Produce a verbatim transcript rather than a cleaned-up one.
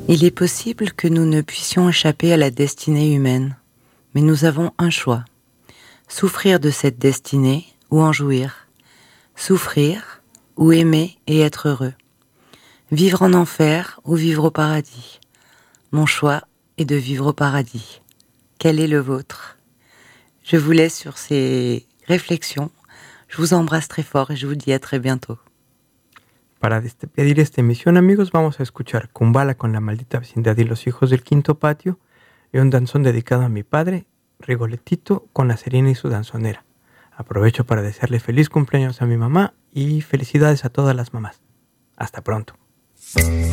Il est possible que nous ne puissions échapper à la destinée humaine, mais nous avons un choix. Souffrir de cette destinée ou en jouir. Souffrir ou aimer et être heureux. Vivre en enfer ou vivre au paradis. Mon choix est de vivre au paradis. Quel est le vôtre ? Je vous laisse sur ces réflexions. Je vous embrasse très fort et je vous dis à très bientôt. Para despedir esta emisión, amigos, vamos a escuchar Kumbala con La Maldita Vecindad y Los Hijos del Quinto Patio y un danzón dedicado a mi padre, Rigoletito, con La Serena y su danzonera. Aprovecho para desearle feliz cumpleaños a mi mamá y felicidades a todas las mamás. Hasta pronto.